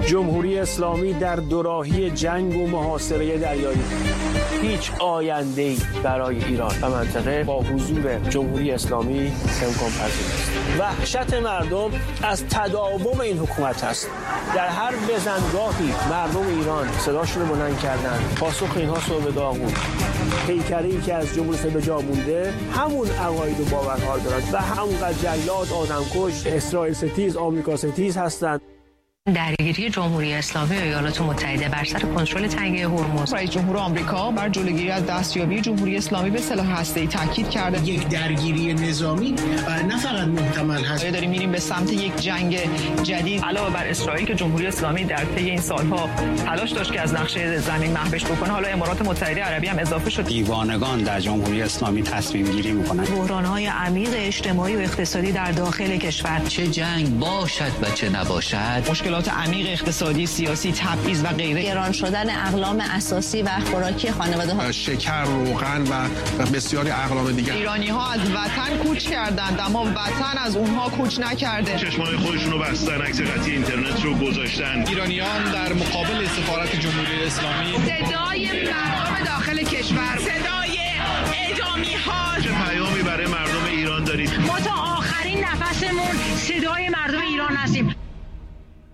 جمهوری اسلامی در دوراهی جنگ و محاصره دریایی. هیچ آینده‌ای برای ایران و منطقه با حضور جمهوری اسلامی امکان پذیر نیست. وحشت مردم از تداوم این حکومت است. در هر بزنگاهی مردم ایران صداشون رو بلند کردن. پاسخ اینها صبح داغون. پیکری که از جمهوری اسلامی به جا مونده همون عقاید و باورها دارند و همونقدر جلاد، آدمکش، اسرائیل ستیز، آمریکا ستیز هستند. درگیری جمهوری اسلامی و ایالات متحده بر سر کنترل تنگه هرمز. رئیس جمهور آمریکا بر جلوگیری از دستیابی جمهوری اسلامی به سلاح هسته‌ای تاکید کرده. یک درگیری نظامی نه فقط محتمل هست. داریم میریم به سمت یک جنگ جدید. علاوه بر اسرائیل که جمهوری اسلامی در طی این سالها تلاش داشت که از نقشه زمین محوش بکنه، حالا امارات متحده عربی هم اضافه شد. دیوانگان در جمهوری اسلامی تصمیم گیری میکنن. بحران‌های عمیق اجتماعی و اقتصادی در داخل کشور، چه جنگ باشد و چه نباشد، مشکلات عمیق اقتصادی، سیاسی، تبعیض و غیره، گران شدن اقلام اساسی و خوراکی خانواده‌ها، شکر، روغن و بسیاری اقلام دیگر. ایرانی‌ها از وطن کوچ کردند اما وطن از اونها کوچ نکرده. چشمای خودشون رو بستن، عکس قطعی اینترنت رو گذاشتن. ایرانیان در مقابل سفارت جمهوری اسلامی صدای مردم داخل کشور، صدای اعدامی‌ها. چه پیامی برای مردم ایران دارید؟ ما تا آخرین نفسمون صدای مردم ایران هستیم.